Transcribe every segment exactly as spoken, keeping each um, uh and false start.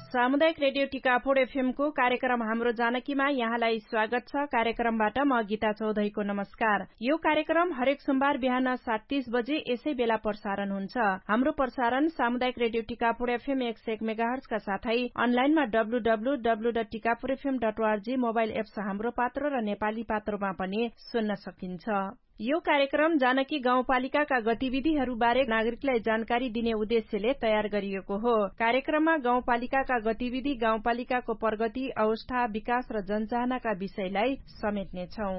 सामुदायिक radio Tikapur FM को कार्यक्रम हाम्रो जानकीमा यहाँलाई स्वागत छ। कार्यक्रमबाट म गीता चौधरीको नमस्कार। यो कार्यक्रम हरेक सोमबार बिहान सात तीस बजे यसै बेला प्रसारण हुन्छ। हाम्रो प्रसारण सामुदायिक रेडियो टिकापुर एफएम एक सय एक मेगाहर्ज का साथै अनलाइनमा W W W dot Tikapur FM dot ORG mobile apps हाम्रो पात्र र नेपाली पात्रोमा पनि सुन्न सकिन्छ। यो कार्यक्रम जानकी गाउँपालिकाका गतिविधिहरूबारे नागरिकलाई जानकारी दिने उद्देश्यले तयार गरिएको हो। कार्यक्रममा गाउँपालिकाका गतिविधि, गाउँपालिकाको प्रगति, अवस्था, विकास र जनचाहनाका विषयलाई समेट्नेछौं।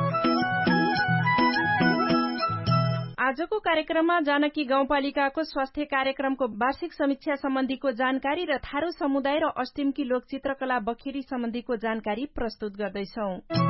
आजको कार्यक्रममा जानकी गाउँपालिकाको स्वास्थ्य कार्यक्रमको वार्षिक समीक्षा सम्बन्धीको जानकारी र थारू समुदाय र अस्टिमकी लोकचित्रकला बखेरी सम्बन्धीको जानकारी प्रस्तुत गर्दैछौं।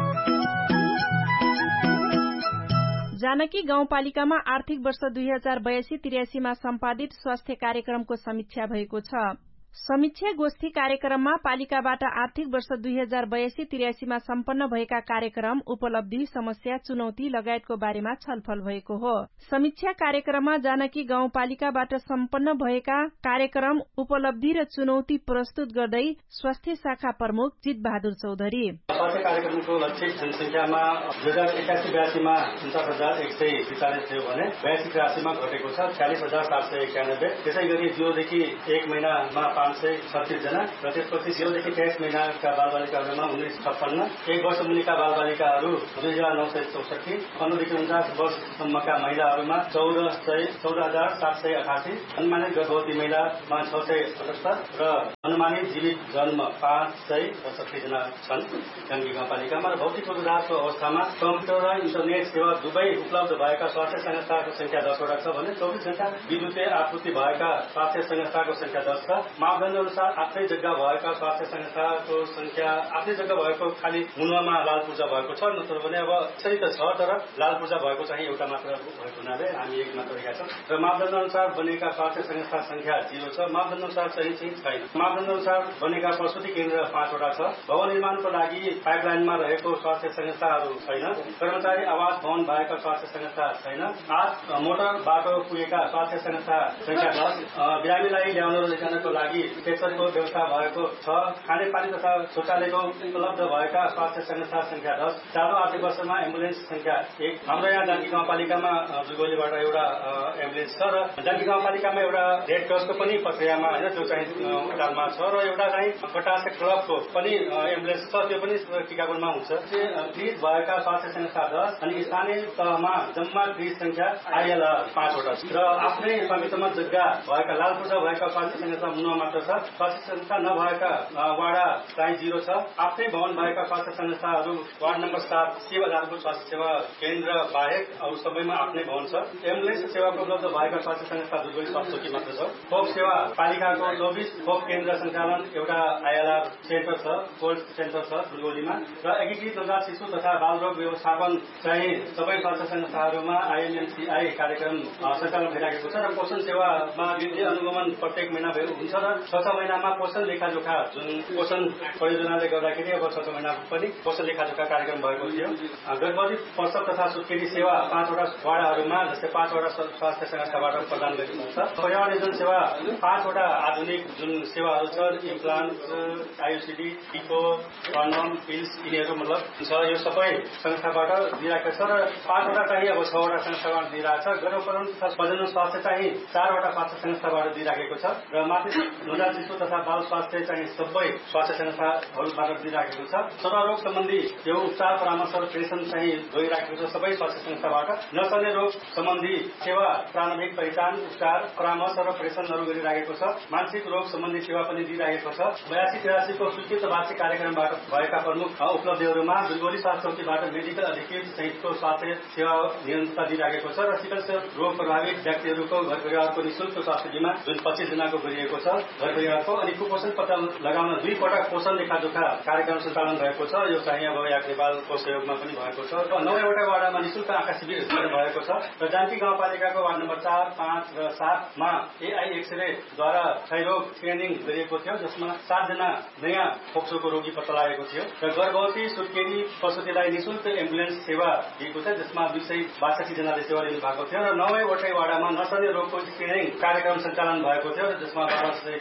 जानकी गाउँपालिकामा आर्थिक वर्ष दुई हजार बयासी त्रियासीमा सम्पादित स्वास्थ्य कार्यक्रमको समीक्षा भएको छ। समीक्षा गोष्ठी कार्यक्रममा पालिकाबाट आर्थिक वर्ष दुई हजार बयासी त्रियासीमा सम्पन्न भएका कार्यक्रम, उपलब्धि, समस्या, चुनौती लगायतको बारेमा छलफल भएको हो। समीक्षा कार्यक्रममा जानकी गाउँपालिकाबाट सम्पन्न भएका कार्यक्रम, उपलब्धि र चुनौती प्रस्तुत गर्दै स्वास्थ्य शाखा प्रमुख जित बहादुर चौधरी। स्वास्थ्य कार्यक्रमको लक्षित जनसंख्यामा दुई हजार एकासी बयासीमा उन्चास हजार एक सय त्रिचालिस थियो भने बयासी त्रियासीमा घटेको छ छ्यालिस हजार सात सय एकानब्बे। त्यसै गरी जिरोदेखि एक महिनामा पाँच सय छत्तीस जना र त्यसपछि जिरोदेखि तेइस महिनाका बालबालिकाहरूमा उन्नाइस छप्पन्न, एक वर्ष मुनिका बालबालिकाहरू दुई हजार नौ सय चौसठी, पन्ध्रदेखि उन्चास वर्षसम्मका महिलाहरूमा चौध सय चौध हजार सात सय अठासी, अनुमानित गर्भवती महिलामा छ सय सतहत्तर र अनुमानित जीवित जन्म पाँच सय सडसठी जना छन् जानकी गाउँपालिकामा। र भौतिक पूर्वाधारको अवस्थामा कम्प्युटर र इन्टरनेट सेवा दुवै उपलब्ध भएका स्वास्थ्य संस्थाको संख्या दसवटा छ भने चौबिस घण्टा विद्युतीय आपूर्ति भएका स्वास्थ्य संस्थाको संख्या दस छ। मापदण्ड अनुसार आफ्नै जग्गा भएका स्वास्थ्य संस्थाको संख्या आफ्नै जग्गा भएको खालि मुनुवामा लाल पूर्जा भएको छ, नत्र भने अब सही त छ तर लाल पूर्जा भएको चाहिँ एउटा मात्र भएको हुनाले हामी एक मात्र रहेका छौँ। र मापदण्ड अनुसार बनेका स्वास्थ्य संस्था संख्या जिरो छ। मापदण्ड अनुसार चाहिँ चाहिँ छैन। मापदण्ड अनुसार बनेका प्रसुति केन्द्र पाँचवटा छ। भवन निर्माणको लागि पाइपलाइनमा रहेको स्वास्थ्य संस्थाहरू छैन। कर्मचारी आवास भवन भएका स्वास्थ्य संस्था छैन। आठ मोटर बाटो पुगेका स्वास्थ्य संस्था संख्या दस। बिरामीलाई ल्याउन र लैजानको लागि स्ट्रेचरको व्यवस्था भएको छ। खानेपानी तथा शौचालयको उपलब्ध भएका स्वास्थ्य संस्था संख्या दस। चालु आर्थिक वर्षमा एम्बुलेन्स संख्या एक। हाम्रो यहाँ जानकी गाउँपालिकामा जुगोलीबाट एउटा एम्बुलेन्स छ र जानकी गाउँपालिकामा एउटा रेड क्रसको पनि प्रक्रियामा होइन त्यो चाहिँ डालमा छ र एउटा चाहिँ पटासे क्लबको पनि एम्बुलेन्स छ, त्यो पनि टिकापुरमा हुन्छ। क्रिज भएका स्वास्थ्य संस्था दस अनि स्थानीय तहमा जम्मा क्रिज संख्या आइएलआर पाँचवटा छ र आफ्नै स्वामित्वमा जग्गा भएका लाल पूर्जा भएका स्वास्थ्य संस्था मुनुवा मात्र छ। स्वास्थ्य संस्था नभएका वाडा चाहिँ जिरो छ। आफ्नै भवन भएका स्वास्थ्य संस्थाहरू वार्ड नम्बर सात शिव आधारभूत स्वास्थ्य सेवा केन्द्र बाहेक अरू सबैमा आफ्नै भवन छ। एम्बुलेन्स सेवाको उपलब्ध भएका स्वास्थ्य संस्था दुर्गोली स्वास्थ्य चौकी मात्र छ। खोप सेवा पालिकाको चौबिस खोप केन्द्र सञ्चालन एउटा आइएलआर सेन्टर छ, कोल्ड सेन्टर छ दुर्गोलीमा र एकीकृत नवजात शिशु तथा बालरोग व्यवस्थापन चाहिँ सबै स्वास्थ्य संस्थाहरूमा आइएमएमसीआई कार्यक्रम सञ्चालन भइरहेको छ र पोषण सेवामा विधि अनुगमन प्रत्येक महिना हुन्छ र छ छ महिनामा पोषण लेखाजोखा जुन पोषण परियोजनाले गर्दाखेरि अब छ छ महिना पनि पोषण लेखाजोखा कार्यक्रम भएको थियो। गर्भवती प्रसव तथा सुत्केरी सेवा पाँचवटा वाडाहरूमा जस्तै पाँचवटा स्वास्थ्य संस्थाबाट प्रदान गरिन्छ। पर्यावरण सेवा पाँचवटा आधुनिक जुन सेवाहरू छ, इम्प्लान्ट, आयुसिडी, टिको, कर्नम, पिल्स यिनीहरू मतलब छ, यो सबै संस्थाबाट दिइरहेको छ र पाँचवटा चाहिँ अब छवटा संस्थाबाट दिइरहेको छ। गर्भधारण तथा प्रजनन स्वास्थ्य चाहिँ चारवटा स्वास्थ्य संस्थाबाट दिइराखेको छ र मातृ नवजात शिशु तथा बाल स्वास्थ्य चाहिँ सबै स्वास्थ्य संस्थाहरूबाट दिइराखेको छ। सर्वरोग सम्बन्धी यो उपचार परामर्श र प्रेषण चाहिँ गइराखेको छ सबै स्वास्थ्य संस्थाबाट। नसर्ने रोग सम्बन्धी सेवा, प्रारम्भिक पहिचान, उपचार, परामर्श र प्रेषणहरू गरिराखेको छ। मानसिक रोग सम्बन्धी सेवा पनि दिइराखेको छ। बयासी तिरासीको स्वीकृत वार्षिक कार्यक्रमबाट भएका प्रमुख उपलब्धिहरूमा दुर्गोली स्वास्थ्य चौकीबाट मेडिकल अधिकृत सहितको स्वास्थ्य सेवा निरन्तरता दिइराखेको छ र सिकल सेल रोग प्रभावित व्यक्तिहरूको घर परिवारको निःशुल्क स्वास्थ्य बीमा जुन पच्चीस जनाको गरिएको छ घर परिवारको। अनि कुपोषण पत्ता लगाउन दुई पटक पोषण लेखाजोखा कार्यक्रम सञ्चालन भएको छ। यो चाहिँ अब याक नेपालको सहयोगमा पनि भएको छ। नौवटा वाडामा निःशुल्क आँखा शिविर भएको छ र जानकी गाउँपालिकाको वार्ड नम्बर चार, पाँच र सातमा एआई एक्सरेद्वारा क्षयरोग स्क्रिनिङ गरिएको थियो, जसमा सातजना नयाँ फोक्सोको रोगी पत्ता लागेको थियो र गर्भवती सुत्केरी प्रसुतिलाई निःशुल्क एम्बुलेन्स सेवा दिएको छ, जसमा दुई सय बासठी जनाले सेवा लिनु भएको थियो र नौवटै वाडामा नसर्ने रोगको स्क्रिनिङ कार्यक्रम सञ्चालन भएको थियो र जसमा बाह्र सय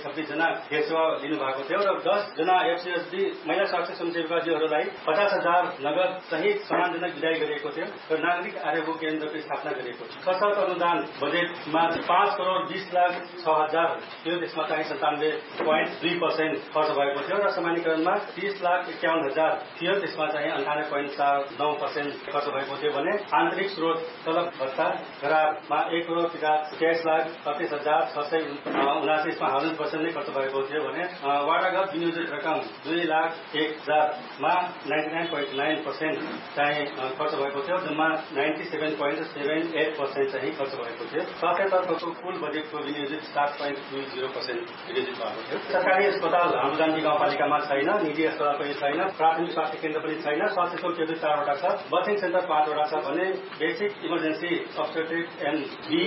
छब्बीस जना हेल्थ सेवा लिनु भएको थियो र दस जना एफसीएसडी महिला स्वास्थ्य स्वयंसेविकाजीहरूलाई पचास हजार नगद सहित सम्मानजनक विदाई गरिएको थियो र नागरिक आरोग्य केन्द्रको स्थापना गरिएको थियो। सशक्त अनुदान बजेटमा पाँच करोड़ बीस लाख छ हजार थियो, त्यसमा चाहिँ सन्तानब्बे पोइन्ट दुई पर्सेन्ट खर्च भएको थियो र सामान्यकरणमा तीस लाख एकाउन्न हजार थियो, त्यसमा चाहिँ अन्ठानब्बे पोइन्ट चार नौ पर्सेन्ट खर्च भएको थियो भने आन्तरिक स्रोत तलब भत्ता करारमा एक करोड़ पचास लाख सत्ताइस हजार छ सय उनासीमा हन्ड्रेड पर्सेन्ट नै खर्च भएको थियो भने वाडागत विनियोजित रकम दुई लाख एक हजारमा ninety nine point nine percent चाहिँ खर्च भएको थियो, जम्मा ninety seven point seven at percent चाहिँ खर्च भएको थियो। स्वास्थ्यतर्फको कुल बजेटको विनियोजित सात पोइन्ट दुई जिरो पर्सेन्ट विनियोजित भएको थियो। सरकारी अस्पताल हाम्रो जानकी गाउँपालिकामा छैन, निजी अस्पताल पनि छैन, प्राथमिक स्वास्थ्य केन्द्र पनि छैन, स्वास्थ्य चौकीहरू चारवटा छ, बर्थिङ सेन्टर पाँचवटा छ भने बेसिक इमर्जेन्सी अब्स्टेट्रिक एन्ड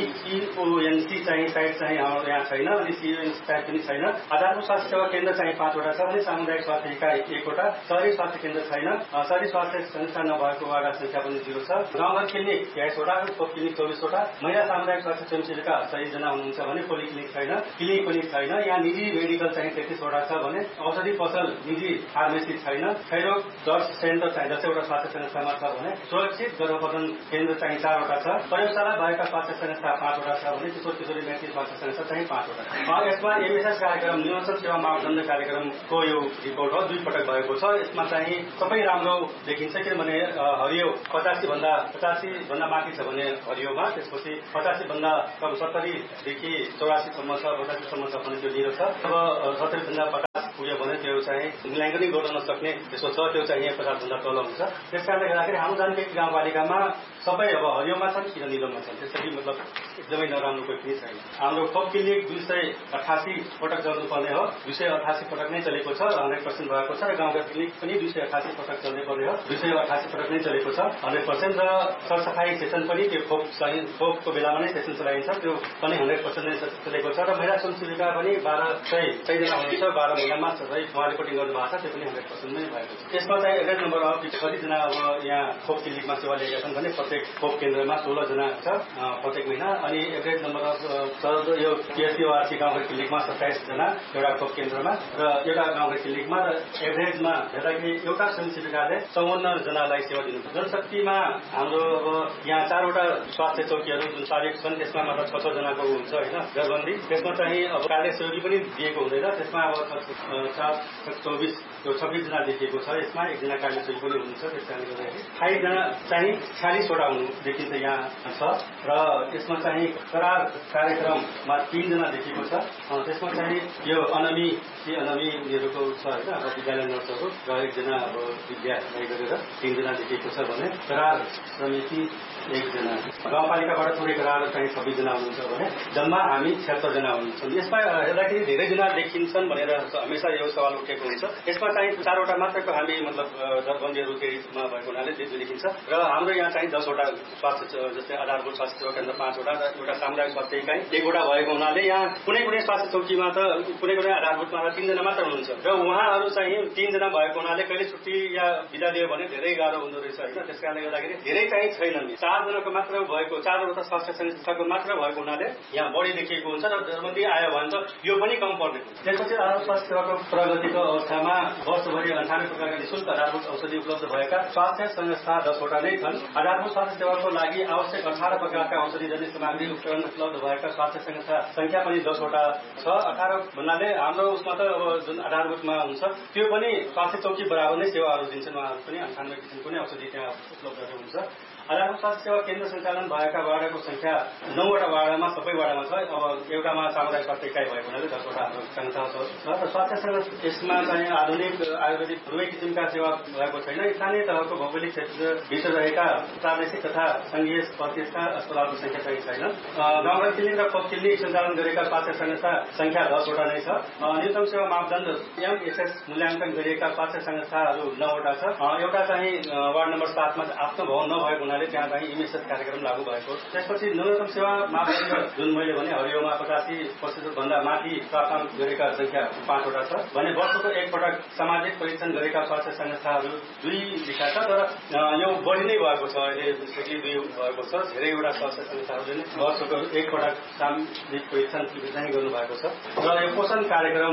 बीईओएनसी चाहिँ साइट चाहिँ हाम्रो यहाँ छैन, अनि सीओएनसी साइट पनि छैन। आधारभूत स्वास्थ्य सेवा केन्द्र चाहिँ पाँचवटा छ भने सामुदायिक स्वास्थ्य इकाइ एकवटा, शहरी स्वास्थ्य केन्द्र छैन, शहरी स्वास्थ्य संस्था नभएको वार्ड संख्या पनि जिरो छ। गाउँघर क्लिनिक तेइसवटा, खोप क्लिनिक चौबिसवटा, महिला सामुदायिक स्वास्थ्य स्वयंसेविका सय जना हुनुहुन्छ भने पोलिक्लिनिक छैन, क्लिनिक पनि छैन। यहाँ निजी मेडिकल चाहिँ तेत्तिसवटा छ भने औषधि पसल निजी फार्मेसी छैन। क्षयरोग दस सेन्टर चाहिँ दसैँवटा स्वास्थ्य संस्थामा छ भने सुरक्षित गर्भपतन केन्द्र चाहिँ चारवटा छ, प्रयोगशाला भएका स्वास्थ्य संस्था पाँचवटा छ भने किशोर किशोरी मातृ स्वास्थ्य संस्था चाहिँ पाँचवटा। यसमा एमएसएस कार्यक्रम न्यूनतम सेवा मापदण्ड कार्यक्रमको यो रिपोर्ट हो, दुई पटक भएको छ। यसमा चाहिँ सबै राम्रो देखिन्छ, किनभने हरियो पचासी भन्दा पचासी भन्दा माथि छ भने हरियोमा, त्यसपछि पचासी भन्दा कम सत्तरीदेखि चौरासीसम्म छ, पचासीसम्म छ भने त्यो जिरो छ। अब सत्तरी भन्दा पचास पुग्यो भने त्यो चाहिँ मूल्याङ्कन नै गर्न नसक्ने त्यसो छ, त्यो चाहिँ पचास भन्दा तल हुन्छ। त्यस कारणले गर्दाखेरि हाम्रो जानकी गाउँपालिकामा सबै अब हरियोमा छन् किन निलममा छन्, त्यसरी मतलब एकदमै नराम्रो कोही पनि छैन। हाम्रो खोप क्लिनिक दुई सय अठासी पटक चल्नुपर्ने हो, दुई सय अठासी पटक नै चलेको छ, हन्ड्रेड पर्सेन्ट भएको छ। र गाउँका क्लिनिक पनि दुई सय अठासी पटक चल्ने पर्ने हो, दुई सय अठासी पटक नै चलेको छ, हन्ड्रेड पर्सेन्ट। र सरसफाई सेसन पनि त्यो खोप चाहिँ खोपको बेलामा नै सेसन चलाइन्छ, त्यो पनि हन्ड्रेड पर्सेन्ट नै चलेको छ। र महिला स्वयंसेविका पनि बाह्र सय सयजना हुनुहुन्छ, बाह्र महिनामा सबै उहाँले कोटिङ गर्नु भएको छ, त्यो पनि हन्ड्रेड पर्सेन्ट नै भएको छ। यसमा चाहिँ एभरेज नम्बर अफ कतिजना अब यहाँ खोप क्लिनिकमा सेवा लिएका छन् भने प्रत्येक खोप केन्द्रमा सोह्र जना छ प्रत्येक महिना, अनि एभरेज नम्बर अफ यो पिएससीवासी गाउँघर क्लिनिकमा सत्ताइस जना एउटा खोप केन्द्रमा र एउटा गाउँघर क्लिनिकमा। र एभरेजमा हेर्दाखेरि एउटा स्वयंसेविकाले चौवन्न जनालाई सेवा दिनु। जनशक्तिमा हाम्रो अब यहाँ चारवटा स्वास्थ्य चौकीहरू जुन सारिक छन् त्यसमा मात्र छ छ जनाको हुन्छ होइन जरबन्दी, त्यसमा चाहिँ अब कार्य सहयोगी पनि दिएको हुँदैन, त्यसमा अब चार चौबिस त्यो छब्बिस जना देखिएको छ, यसमा एकजना कार्य सहयोगी पनि हुनुहुन्छ। त्यस कारणले गर्दाखेरि अठाइसजना चाहिँ छ्यालिसवटा हुनु देखिन्छ यहाँ छ। र यसमा चाहिँ करार कार्यक्रममा तीनजना देखिएको छ, त्यसमा चाहिँ यो अनमी अनमीहरूको छ होइन, अब विद्यालय नर्सहरू र एकजना अब विद्यालय गरेर तीनजना देखिएको छ भने करार समिति एकजना, गाउँपालिकाबाट थोरै करार चाहिँ छब्बिसजना हुनुहुन्छ भने जम्मा हामी छत्तर जना हुनुहुन्छ। यसमा हेर्दाखेरि धेरैजना देखिन्छन् भनेर हमेसा यो सवाल उठेको हुन्छ। यसमा चाहिँ चारवटा मात्रको हामी मतलब दरबन्दीहरू केहीमा भएको हुनाले त्यो देखिन्छ। र हाम्रो यहाँ चाहिँ दसवटा स्वास्थ्य जस्तै आधारभूत स्वास्थ्य सेवा केन्द्र पाँचवटा र एउटा सामुदायिक स्वास्थ्य इकाइ एकवटा भएको हुनाले यहाँ कुनै कुनै स्वास्थ्य चौकीमा त कुनै कुनै आधारभूतमा तीनजना मात्र हुनुहुन्छ र उहाँहरू चाहिँ तीनजना भएको हुनाले कहिले छुट्टी या बिदा दियो भने धेरै गाह्रो हुँदो रहेछ होइन। त्यस कारणले गर्दाखेरि धेरै चाहिँ छैनन्, चारजनाको मात्र भएको, चारवटा स्वास्थ्य संस्थाको मात्र भएको हुनाले यहाँ बढी देखिएको हुन्छ। र दरबन्दी आयो भने त यो पनि कम पर्ने हुन्छ। त्यसपछि आधारभूत स्वास्थ्य सेवाको प्रगतिको अवस्थामा वर्षभरि अन्ठानब्बे प्रकारका निःशुल्क आधारभूत औषधि उपलब्ध भएका स्वास्थ्य संस्था दसवटा नै छन्। आधारभूत स्वास्थ्य सेवाको लागि आवश्यक अठार प्रकारका औषधि जन्य सामग्री उपकरण उपलब्ध भएका स्वास्थ्य संस्था संख्या पनि दसवटा छ। अठार भन्नाले हाम्रो उसमा त अब जुन आधारभूतमा हुन्छ त्यो पनि स्वास्थ्य चौकी बराबर नै सेवाहरू दिन्छन्, उहाँहरू पनि अन्ठानब्बे किसिमको नै औषधि त्यहाँ उपलब्ध हुन्छ। आधारभूत स्वास्थ्य सेवा केन्द्र सञ्चालन भएका वार्डको संख्या नौवटा वार्डमा सबै वार्डमा छ। अब एउटामा सामुदायिक स्वास्थ्य इकाइ भएको हुनाले दसवटा हाम्रो संस्था छ। र स्वास्थ्य सेवा यसमा चाहिँ आधुनिक आयुर्वेदिक दुवै किसिमका सेवा भएको छैन। स्थानीय तहको भौगोलिक क्षेत्रभित्र रहेका प्रादेशिक तथा संघीय प्रतिष्ठा अस्पतालको संख्या चाहिँ छैन। गाउँघर क्लिनिक र खोप क्लिनिक सञ्चालन गरेका स्वास्थ्य संस्था संख्या दसवटा नै छ। न्यूनतम सेवा मापदण्ड एमएसएस मूल्याङ्कन गरिएका स्वास्थ्य संस्थाहरू नौवटा छ। एउटा चाहिँ वार्ड नम्बर सातमा आफ्नो भवन नभएको हुनाले त्यहाँ चाहिँ इमेसेस कार्यक्रम लागू भएको। त्यसपछि न्यूनतम सेवा मापदण्ड जुन मैले भने हरियोमा पचासी प्रतिशत भन्दा माथि प्रावधान गरेका संख्या पाँचवटा छ भने वर्षको एकपटक सामाजिक परीक्षण गरेका स्वास्थ्य संस्थाहरू दुई लेखा छ। तर यो बढी नै भएको छ, अहिले जस्तो कि दुई भएको छ। धेरैवटा स्वास्थ्य संस्थाहरूले वर्षको एकपटक सामाजिक परीक्षण चाहिँ गर्नु भएको छ। र यो पोषण कार्यक्रम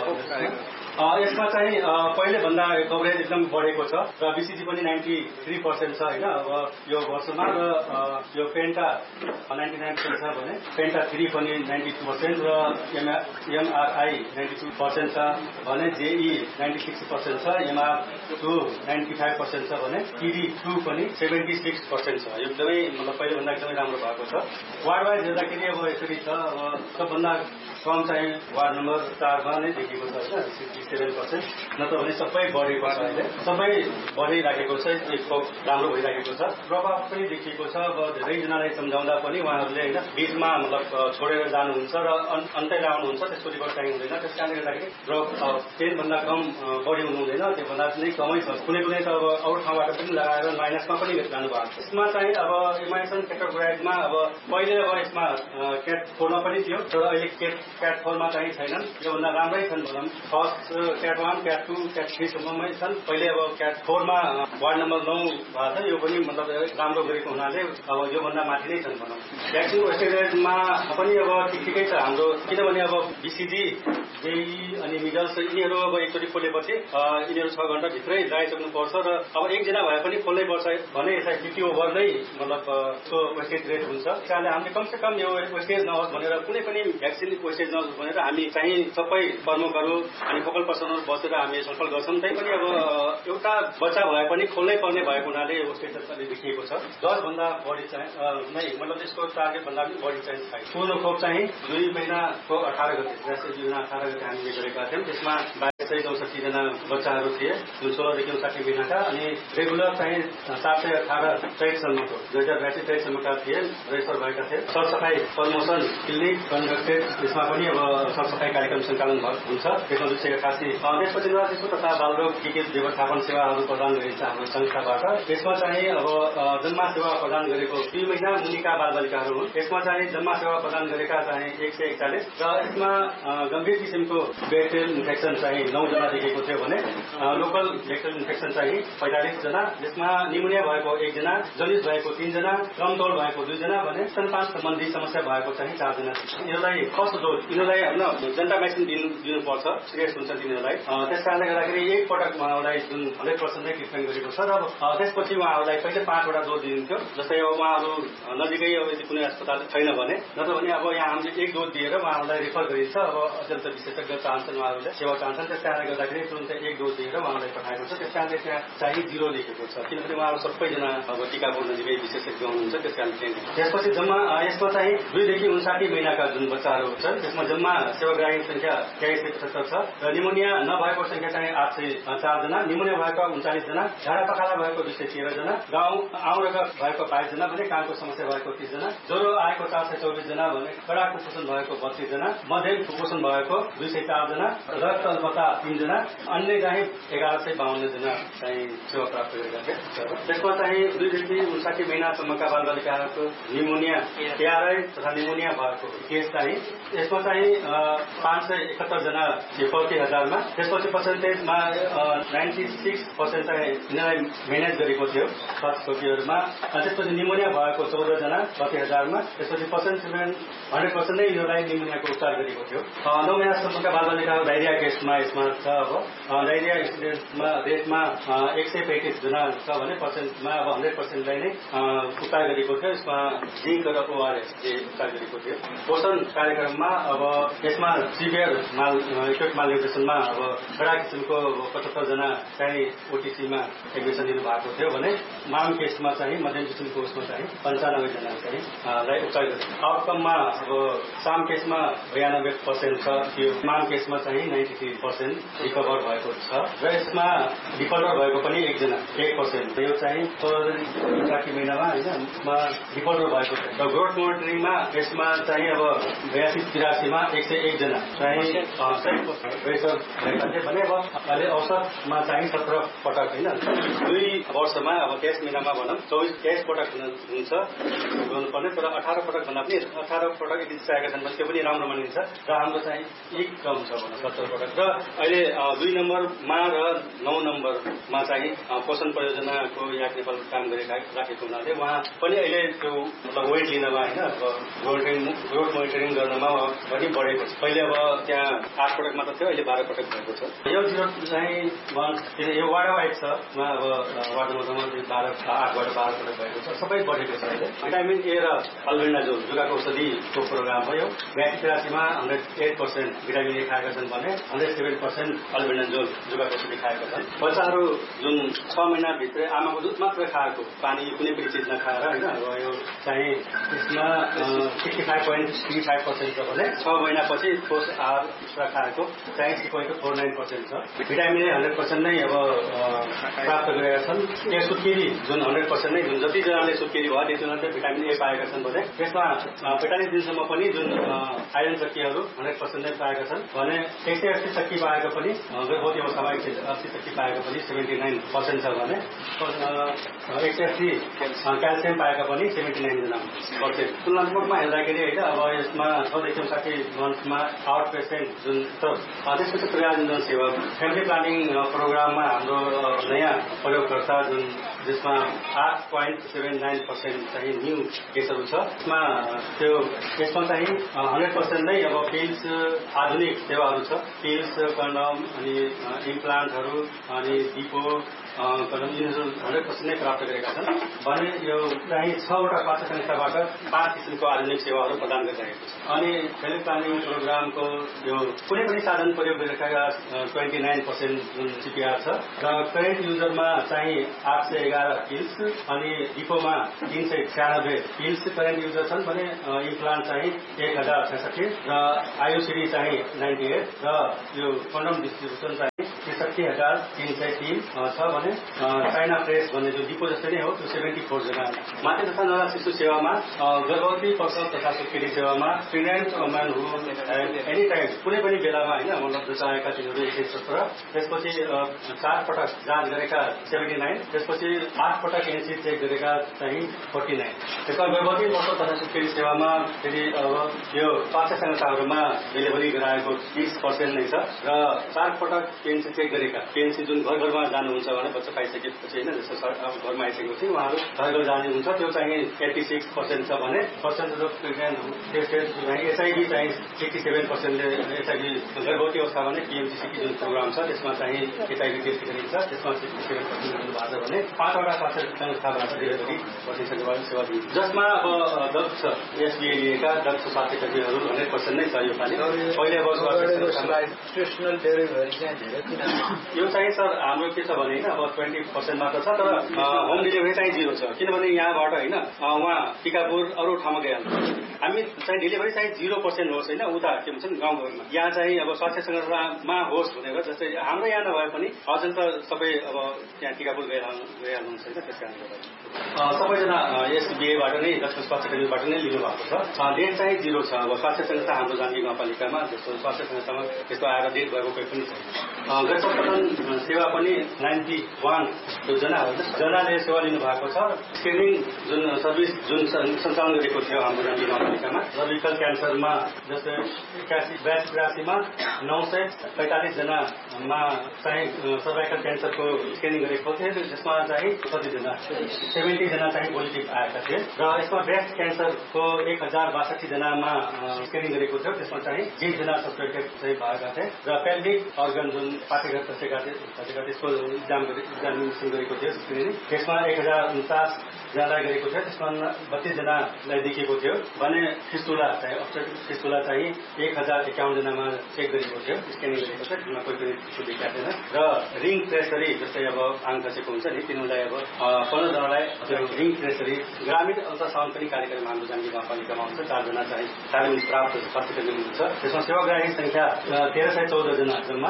यसमा चाहिँ पहिले भन्दा कभरेज एकदम बढेको छ र बीसीजी पनि नाइन्टी थ्री पर्सेन्ट छ होइन अब यो वर्षमा। र यो पेन्टा नाइन्टी नाइन पर्सेन्ट छ भने पेन्टा थ्री पनि नाइन्टी टू पर्सेन्ट र एमआरआई नाइन्टी टू पर्सेन्ट छ भने जेई नाइन्टी सिक्स पर्सेन्ट छ, MR two ninety five percent छ भने टिडी टू पनि सेभेन्टी सिक्स पर्सेन्ट छ। यो एकदमै मतलब पहिलेभन्दा एकदमै राम्रो भएको छ। वार्ड वाइज हेर्दाखेरि अब यसरी छ। अब सबभन्दा कम चाहिँ वार्ड नम्बर चारमा नै देखिएको छ होइन सिक्सटी सेभेन पर्सेन्ट, नत्र भने सबै बढेको छ। अहिले सबै बढिराखेको छ, राम्रो भइराखेको छ। प्रभाव पनि देखिएको छ। अब धेरैजनालाई सम्झाउँदा पनि उहाँहरूले होइन बिचमा मतलब छोडेर जानुहुन्छ र अन्तै लाउनुहुन्छ, त्यसको रिपोर्ट चाहिँ हुँदैन। त्यस कारणले गर्दाखेरि ड्रप टेनभन्दा कम बढी हुनु हुँदैन, त्योभन्दा नै कमै छ। कुनै कुनै त अब अरू ठाउँबाट पनि लगाएर माइनसमा पनि जानु भएको छ। यसमा चाहिँ अब इमाइसन क्याटेगोराइजमा अब पहिले अब यसमा क्याट फोरमा पनि थियो, तर अहिले क्याट क्याट फोरमा चाहिँ छैनन्। योभन्दा राम्रै छन् भनौँ। First CAT one CAT two CAT थ्रीसम्ममै छन्। पहिले अब क्याट फोरमा वार्ड नम्बर नौ भएको छ। यो पनि मतलब राम्रो गरेको हुनाले अब योभन्दा माथि नै छन् भनौँ। भ्याक्सिन वेस्टेजमा पनि अब ठिक ठिकै छ हाम्रो, किनभने अब बीसीजी जेई अनि मिजल्स यिनीहरू अब एकचोटि खोलेपछि यिनीहरू छ घण्टाभित्रै लगाइसक्नुपर्छ र अब एकजना भए पनि खोल्नै पर्छ भने यसलाई फिफ्टी ओभर नै मतलब वेस्टेज रेट हुन्छ। त्यस कारणले हामीले कमसेकम यो वेस्टेज नहोस् भनेर कुनै पनि भ्याक्सिन वेस्टेज नहोस् भनेर हामी चाहिँ सबै प्रमुखहरू अनि फोकल पर्सनहरू बसेर हामी छलफल गर्छौँ। त्यही पनि अब एउटा बच्चा भए पनि खोल्नै पर्ने भएको हुनाले वेस्टेज अहिले देखिएको छ। दसभन्दा बढी चाहिँ नै मतलब यसको टार्गेट भन्दा पनि बढी चाहिँ छैन। पोलो खोप चाहिँ दुई महिनाको अठार गते दुई महिना अठार गते हामीले गरेका थियौँ। त्यसमा बाइस सय चौसठीजना बच्चाहरू थिए जुन सोह्रदेखि उन्साठी महिनाका अनि रेगुलर चाहिँ सात सय अठार चैतसम्मको दुई हजार बयासी चैतसम्मका थिए रेजिस्टर भएका थिए। सरसफाई प्रमोसन क्लिनिक कन्डक्टेड, यसमा पनि अब सरसफाई कार्यक्रम सञ्चालन हुन्छ। त्यसमा दुई सय अठासी त्यसपछि शिशु तथा बालरोग विकित व्यवस्थापन सेवाहरू प्रदान गरिन्छ हाम्रो संस्थाबाट। यसमा चाहिँ अब जन्मा सेवा प्रदान गरेको दुई महिना मुनिका बालबालिकाहरू हुन्। यसमा चाहिँ जन्मा सेवा प्रदान गरेका चाहिँ एक सय एकचालिस र यसमा गम्भीर किसिमको ब्याक्टेरियल इन्फेक्सन चाहिँ नौजना देखेको थियो भने लोकल ब्याक्टेरियल इन्फेक्सन चाहिँ पैँतालिसजना, यसमा निमोनिया भएको एकजना, जन्डिस भएको तीनजना, कमतौल भएको दुईजना भने स्तनपान सम्बन्धी समस्या भएको चाहिँ चारजना। यिनीहरूलाई फर्स्ट डोज यिनीहरूलाई होइन जेन्टामाइसिन दिनु दिनुपर्छ, सिरियस हुन्छ तिनीहरूलाई। त्यस कारणले गर्दाखेरि एकपटक उहाँहरूलाई जुन हन्ड्रेड पर्सेन्ट नै ट्रिटमेन्ट गरेको छ र त्यसपछि उहाँहरूलाई पहिले पाँचवटा डोज दिइन्थ्यो। जस्तै अब उहाँहरू नजिकै अब यदि कुनै अस्पताल छैन भने, नत्र भने अब यहाँ हामीले एक डोज दिएर उहाँहरूलाई रेफर गरिन्छ। अब अत्यन्त विशेषज्ञ चाहन्छन्, उहाँहरूले सेवा चाहन्छन्, त्यस कारणले गर्दाखेरि तुरन्तै एक डोज दिएर उहाँलाई पठाएको छ। त्यस कारणले त्यहाँ चाहिँ जिरो लेखेको छ, किनभने उहाँहरू सबैजना अब टिकाको नजिकै विशेषज्ञ हुनुहुन्छ। त्यस कारण चाहिँ त्यसपछि जम्मा यसमा चाहिँ दुईदेखि उन्साठी महिनाका जुन बच्चाहरू छन् त्यसमा जम्मा सेवाग्राही संख्या तेइस सय पचहत्तर छ र निमोनिया नभएको संख्या चाहिँ आठ सय चारजना, निमोनिया भएको उन्चालिसजना, झाडा पखाला भएको दुई सय तेह्रजना, गाउँ आउरगत भएको बाइसजना भने कानको समस्या भएको तीसजना, ज्वरो आएको चार सय चौबिसजना भने कडा कुपोषण भएको बत्तीसजना, मध्यम कुपोषण भएको दुई सय चारजना, रक्त अल्पता तीनजना, अन्य चाहिँ एघार सय बाहन्नजना चाहिँ सेवा प्राप्त गरेका थिए। त्यसमा चाहिँ दुईदेखि उन्साठी महिनासम्मका बालबालिकाहरूको निमोनिया एआरआई तथा निमोनिया भएको केस चाहिँ यसमा चाहिँ पाँच सय एकहत्तरजना थियो प्रति हजारमा। त्यसपछि पर्सेन्टेजमा नाइन्टी सिक्स पर्सेन्ट चाहिँ यिनीहरूलाई म्यानेज गरेको थियो स्वास्थ्य चौकीहरूमा। त्यसपछि निमोनिया भएको चौधजना प्रति हजारमा। त्यसपछि पर्सेन्टेज हन्ड्रेड पर्सेन्ट नै यिनीहरूलाई निमोनियाको उपचार गरेको थियो। नौ महिनासम्मका बालबालिकाको डाइरिया केसमा यसमा छ। अब डाइरिया इन्सिडेन्टमा रेटमा एक सय पैँतिसजना छ भने पर्सेन्टमा अब हन्ड्रेड पर्सेन्टलाई नै उपचार गरेको थियो। यसमा जिङ्क र ओआरएसले उपचार गरेको थियो। पोषण कार्यक्रममा अब यसमा सिभियर माल एक्युट माल न्युट्रिसनमा अब कडा किसिमको पचहत्तरजना चाहिँ ओटिसीमा एडमिसन दिनु भएको थियो भने माम केसमा चाहिँ मध्यम किसिमको उसमा चाहिँ पन्चानब्बेजना चाहिँ लाई उपचार गरियो। आउटकममा अब साम केसमा बयानब्बे पर्सेन्ट छ थियो, माम केसमा चाहिँ ninety three percent percent recover भएको छ र यसमा डिफल्टर भएको पनि एकजना एक पर्सेन्ट यो चाहिँ साठी महिनामा होइन डिफल्टर भएको छ र ग्रोथ मोनिटरिङमा यसमा चाहिँ अब बयासी तिरासीमा एक सय एकजना चाहिँ प्रेसर भएका थिए भने अब अहिले औसतमा चाहिँ सत्र पटक होइन दुई वर्षमा अब तेइस महिनामा भनौँ चौबिस तेइस पटक हुन्छ गर्नुपर्ने तर अठार पटक भन्दा पनि अठार पटक यदि चाहेका छन् भने त्यो पनि राम्रो मानिन्छ र हाम्रो चाहिँ एक कम छ भनौँ सत्तर पटक र अहिले दुई नम्बरमा र नौ नम्बरमा चाहिँ पोषण परियोजनाको याक नेपालको काम गरेका राखेको हुनाले उहाँ पनि अहिले त्यो मतलब वेट लिनमा होइन ग्रोथ मोनिटरिङ गर्नमा पनि बढेको छ पहिले अब त्यहाँ आठ पटक मात्र थियो अहिले बाह्र पटक भएको छ यो जिरो चाहिँ यो वार्ड वाइड छ अब वार्ड नम्बरमा बाह्र आठबाट बाह्र पटक भएको छ सबै बढेको छ अहिले भिटामिन ए र अल्बेन्डाजोल जुगाको औषधिको प्रोग्राम भयो बयासी तिरासीमा hundred at percent vitamin A खाएका छन् भने हन्ड्रेड सेभेन पर्सेन्ट अल्बेन्डाजोल जुगाको औषधि खाएका छन् बच्चाहरू जुन छ महिनाभित्र आमाको दुध मात्र खाएको पानी कुनै पनि चिज नखाएर होइन अब यो चाहिँ यसमा sixty five point three five percent छ भने छ महिनापछि ठोस आहार एक्स्ट्रा खाएको चाहिँ three point four nine percent छ भिटामिन ए हन्ड्रेड पर्सेन्ट नै अब प्राप्त गरेका छन् यो सुत्केरी जुन हन्ड्रेड पर्सेन्ट नै जुन जतिजनाले सुत्केरी भयो त्यतिजनाले भिटामिन ए पाएका छन् भने त्यसमा पैँतालिस दिनसम्म पनि जुन आइरन चक्कीहरू हन्ड्रेड पर्सेन्ट नै पाएका छन् भने एक सय अस्सी चक्की पाएको पनि गर्भवती अवस्थामा एक सय अस्सी चक्की पाएको पनि सेभेन्टी नाइन पर्सेन्ट छ भने एक सय अस्सी क्याल्सियम पाएका पनि सेभेन्टी नाइनजना पर्सेन्ट तुलनात्मकमा हेर्दाखेरि होइन अब यसमा छदेखि साठी मन्थमा आउट पेसेन्ट जुन त्यसपछि प्रयाजन सेवा फ्यामिली प्लानिङ प्रोग्राममा हाम्रो नयाँ प्रयोगकर्ता जुन जसमा आठ पोइन्ट सेभेन नाइन पर्सेन्ट चाहिँ न्यू केसहरू छ यसमा त्यो यसमा चाहिँ हन्ड्रेड पर्सेन्ट नै अब पिल्स आधुनिक सेवाहरू छ पिल्स कन्डम अनि इम्प्लान्टहरू अनि डिपो कन्डम यिनीहरू हन्ड्रेड पर्सेन्ट नै प्राप्त गरेका छन् भने यो चाहिँ छवटा स्वास्थ्य संस्थाबाट पाँच किसिमको आधुनिक सेवाहरू प्रदान गरिरहेको छ अनि फ्यामिली प्लानिङ प्रोग्रामको यो कुनै पनि साधन प्रयोग गरेका ट्वेन्टी नाइन पर्सेन्ट जुन सिपिआर छ र करेन्ट युजरमा चाहिँ आठ सय एघार पिल्स अनि डिपोमा तीन सय छ्यानब्बे पिल्स करेन्ट युजर छन् भने इम्प्लान्ट चाहिँ एक हजार छैसठी र आयुसिडी चाहिँ नाइन्टी एट र यो कन्डम डिस्ट्रिब्युसन चाहिँ त्रिसठी हजार तीन सय तीन छ भने चाइना प्रेस भन्ने जो डिपो जस्तै नै हो त्यो सेभेन्टी फोर जना मातृ तथा नवजात शिशु सेवामा गर्भवती प्रसव तथा सुत्केरी सेवामा प्रेग्नेन्ट वुमन हु एनी टाइम कुनै पनि बेलामा होइन मतलब चाहेका तिनीहरू एक सय सत्र त्यसपछि चार पटक जाँच गरेका सेभेन्टी नाइन त्यसपछि आठ पटक एनसी चेक गरेका चाहिँ फोर्टी नाइन त्यसमा गर्भवती प्रसव तथा सुत्केरी सेवामा फेरि अब यो स्वास्थ्य संस्थाहरूमा डेलिभरी गराएको बिस पर्सेन्ट नै छ र चार पटक एनसी चेक गरेका केएनसी जुन घर घरमा जानुहुन्छ भने बच्चा पाइसकेपछि होइन जस्तो घरमा आइसकेपछि उहाँहरू घर घर जानुहुन्छ त्यो चाहिँ एट्टी सिक्स पर्सेन्ट छ भने पर्सेन्टेज अफ प्रेग्नेन्ट एचआइभी चाहिँ सिक्सटी सेभेन पर्सेन्टले एचआइभी गर्भवती अवस्थामा नै पिएमसिसीकी जुन प्रोग्राम छ त्यसमा चाहिँ एचआइभी टेस्ट गरिन्छ त्यसमा सिक्सटी सेभेन पर्सेन्ट हुनुभएको छ भने पाँचवटा स्वास्थ्य संस्थाबाट डेलिभरी प्रतिशत सेवा दिन्छ जसमा अब दक्ष एसबिए लिएका दक्ष स्वास्थ्य कर्मीहरू हन्ड्रेड पर्सेन्ट नै छ यो पालि पहिले अब यो चाहिँ सर हाम्रो के छ भने अब ट्वेन्टी पर्सेन्ट मात्र छ तर होम डेलिभरी चाहिँ जिरो छ किनभने यहाँबाट होइन उहाँ टिकापुर अरू ठाउँमा गइहाल्छ हामी चाहिँ डेलिभरी चाहिँ जिरो पर्सेन्ट होस् होइन उता के भन्छ गाउँघरमा यहाँ चाहिँ अब स्वास्थ्य संस्थामा होस् भनेर जस्तै हाम्रो यहाँ नभए पनि अझै त सबै अब त्यहाँ टिकापुर गइहाल्नु गइहाल्नुहुन्छ होइन त्यस कारणले सबैजना एसबिएबाट नै दक्ष स्वास्थ्य कर्मीबाट नै लिनुभएको छ डेट चाहिँ जिरो छ अब स्वास्थ्य संस्था हाम्रो जानकी गाउँपालिकामा जस्तो स्वास्थ्य संस्थामा त्यस्तो आएर डेट भएको कोही पनि छैन गैरसरकारी सेवा पनि नाइन्टी वान जना जनाले सेवा लिनुभएको छ स्क्रिनिङ जुन सर्भिस जुन सञ्चालन गरेको थियो हाम्रो जानकी गाउँपालिकामा सर्भिकल क्यान्सरमा जस्तै एकासी ब्यास तिरासीमा नौ सय पैँतालिस जनामा चाहिँ सर्भाइकल क्यान्सरको स्क्रिनिङ गरेको थियो जसमा चाहिँ कतिजना सेभेन्टी जना चाहिँ पोजिटिभ आएका थिए र यसमा ब्रेस्ट क्यान्सरको एक हजार बासठी जनामा स्क्रिनिङ गरेको थियो त्यसमा चाहिँ बिस जना सस्पेक्टेड चाहिँ भएका थिए र पेल्भिक अर्गन जुन पाठ्यघर खसेका थिए त्यसको इक्जाम इक्जामिनेसन गरेको थियो स्क्रिनिङ त्यसमा एक हजार उन्चास जनालाई गरेको थियो त्यसमा बत्तीस जनालाई देखिएको थियो भने फिस्टुला चाहिँ अब्स्ट्रक्टिभ फिस्टुला चाहिँ एक हजार एकाउन्न जनामा चेक गरेको थियो स्क्यानिङ गरेको थियो त्यसमा कोही पनि फिस्टु देखाएको थिएन र रिङ प्रेसरी जस्तै अब आङ खसेको हुन्छ नि तिनीहरूलाई अब पन्ध्र जनालाई रिङ प्रेसरी ग्रामीण अल्ट्रासाउन्ड पनि कार्यक्रम हाम्रो जानकी गाउँपालिकामा हुन्छ चारजना चाहिँ तालिम प्राप्त स्वास्थ्य कर्मी हुनुहुन्छ त्यसमा सेवाग्राही संख्या तेह्र सय चौध जना जम्मा बी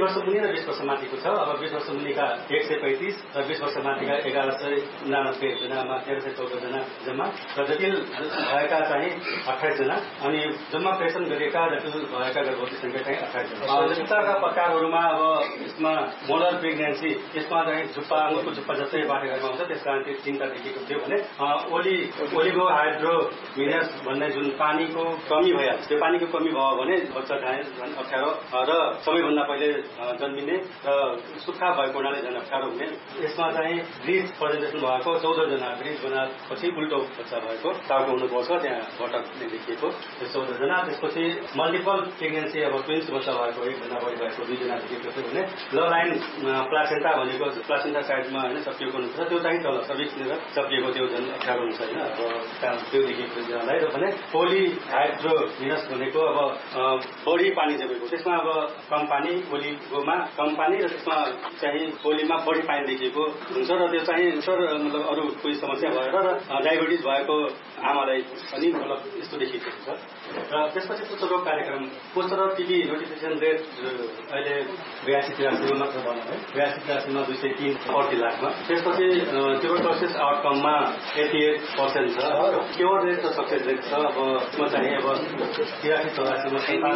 वर्ष मुनि र बीस वर्ष माथिको छ। अब बीस वर्ष मुनिका एक सय पैंतिस र बीस वर्ष माथिका एघार सय उनानब्बे जनामा तेह्र सय चौध जना जम्मा र जटिल भएका चाहिँ अठाइस जना अनि जम्मा प्रेषण गरिएका जटिल भएका गर्भवती संख्या चाहिँ अठाइस जना। जुत्ताका प्रकारहरूमा अब यसमा मोलर प्रेग्नेन्सी यसमा चाहिँ जुप्पा आँगुरको जुप्पा जस्तै पाठेघरमा हुन्छ, त्यस कारण त्यो चिन्ता देखिएको थियो भने ओली ओलिगो हाइड्रोमिनस भन्ने जुन पानीको कमी भइहाल्छ, त्यो पानीको कमी भयो भने बच्चा चाहिँ झन् अप्ठ्यारो र सबैभन्दा पहिले जन्मिने र सुक्खा भएको हुनाले झन् अप्ठ्यारो हुने। यसमा चाहिँ ब्रिज प्रेजेन्टेसन भएको चौध जना ब्रिज बनाएपछि उल्टो बच्चा भएको टाउको हुनुपर्छ, त्यहाँ घटक देखिएको चौध जना। त्यसपछि मल्टिपल प्रेग्नेन्सी अब ट्विन्स बच्चा भएको एकभन्दा बढी भएको दुईजना देखिएको थियो भने ल लाइन प्लासेन्टा भनेको प्लासेन्टा साइडमा होइन चप्पिएको हुन्छ, त्यो चाहिँ तल सर्भिसनिर चप्पिएको त्यो झन् अप्ठ्यारो हुन्छ होइन। अब त्यो देखिएको जनालाई र भने पोली हाइड्रोमिनस भनेको अब बढी पानी जमेको, त्यसमा अब कम पानी, पोलीमा कम पानी र त्यसमा चाहिँ पोलीमा बढी पानी देखिएको हुन्छ र त्यो चाहिँ सर मतलब अरू कोही समस्या भएर र डायबिटिज भएको आमालाई पनि मतलब यस्तो देखिएको हुन्छ। र त्यसपछि कुष्ठरोग कार्यक्रम कुष्ठरोग टिबी नोटिफिकेसन रेट अहिले बयासी तिरासीमा मात्र बन्यो है, बयासी तिरासीमा दुई सय तिन अठी लाखमा। त्यसपछि ट्युबरक्लोसिस आउटकममा एटी एट पर्सेन्ट छ, क्योर रेट र सक्सेस रेट छ। अब यसमा चाहिँ अब तिरासी चौरासीमा